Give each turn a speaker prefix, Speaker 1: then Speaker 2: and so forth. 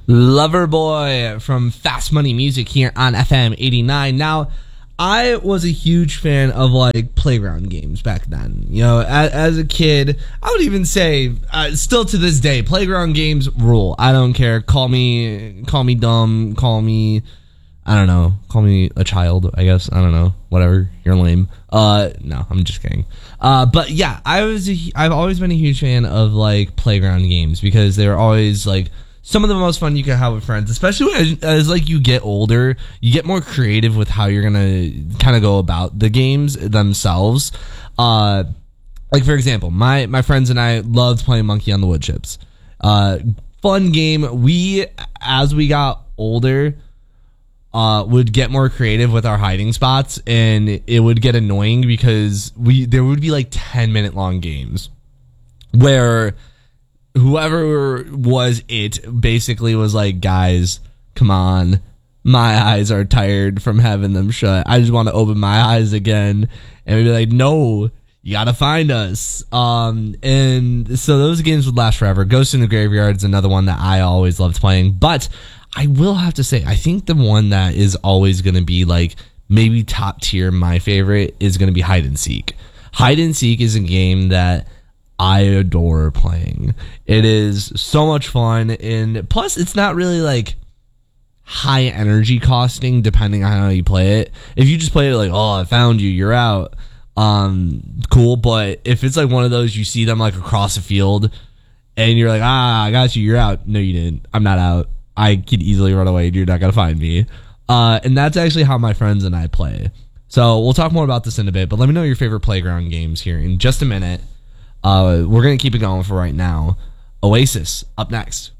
Speaker 1: Loverboy from Fast Money Music here on FM 89. Now, I was a huge fan of like playground games back then. You know, as a kid, I would even say, still to this day, playground games rule. I don't care. Call me dumb. Call me, I don't know. Call me a child, I guess. I don't know. Whatever. You're lame. No, I'm just kidding. But yeah, I've always been a huge fan of like playground games because they're always like some of the most fun you can have with friends, especially as like you get older, you get more creative with how you're gonna kind of go about the games themselves. Like for example, my friends and I loved playing Monkey on the Wood Chips. Fun game. As we got older, would get more creative with our hiding spots, and it would get annoying because there would be like 10-minute long games where whoever was it basically was like, guys, come on. My eyes are tired from having them shut. I just want to open my eyes again. And we'd be like, no, you got to find us. And so those games would last forever. Ghost in the Graveyard is another one that I always loved playing. But I will have to say, I think the one that is always going to be like maybe top tier, my favorite, is going to be Hide and Seek. Hide and Seek is a game that I adore playing. It is so much fun, and plus it's not really like high energy costing depending on how you play it. If you just play it like, oh, I found you, you're out, cool. But if it's like one of those, you see them like across a field and you're like, I got you, you're out. No, you didn't. I'm not out. I could easily run away and you're not gonna find me. And that's actually how my friends and I play. So we'll talk more about this in a bit, but let me know your favorite playground games here in just a minute. We're going to keep it going for right now. Oasis, up next.